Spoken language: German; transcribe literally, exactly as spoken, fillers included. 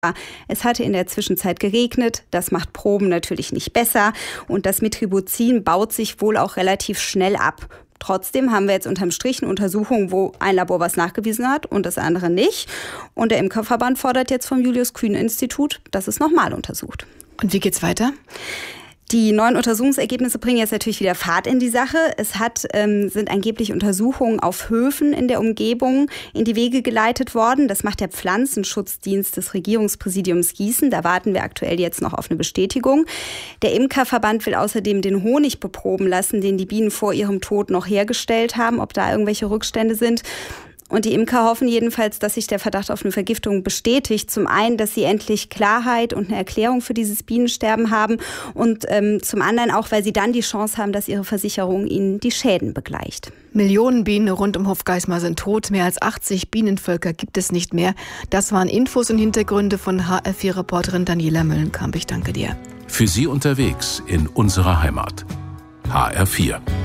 Es hatte in der Zwischenzeit geregnet, das macht Proben natürlich nicht besser und das Metribuzin baut sich wohl auch relativ schnell ab. Trotzdem haben wir jetzt unterm Strich eine Untersuchung, wo ein Labor was nachgewiesen hat und das andere nicht. Und der Imkerverband fordert jetzt vom Julius-Kühn-Institut, dass es nochmal untersucht. Und wie geht's weiter? Die neuen Untersuchungsergebnisse bringen jetzt natürlich wieder Fahrt in die Sache. Es hat, ähm, sind angeblich Untersuchungen auf Höfen in der Umgebung in die Wege geleitet worden. Das macht der Pflanzenschutzdienst des Regierungspräsidiums Gießen. Da warten wir aktuell jetzt noch auf eine Bestätigung. Der Imkerverband will außerdem den Honig beproben lassen, den die Bienen vor ihrem Tod noch hergestellt haben, ob da irgendwelche Rückstände sind. Und die Imker hoffen jedenfalls, dass sich der Verdacht auf eine Vergiftung bestätigt. Zum einen, dass sie endlich Klarheit und eine Erklärung für dieses Bienensterben haben und ähm, zum anderen auch, weil sie dann die Chance haben, dass ihre Versicherung ihnen die Schäden begleicht. Millionen Bienen rund um Hofgeismar sind tot. Mehr als achtzig Bienenvölker gibt es nicht mehr. Das waren Infos und Hintergründe von H R vier Reporterin Daniela Möllenkamp. Ich danke dir. Für Sie unterwegs in unserer Heimat. H R vier.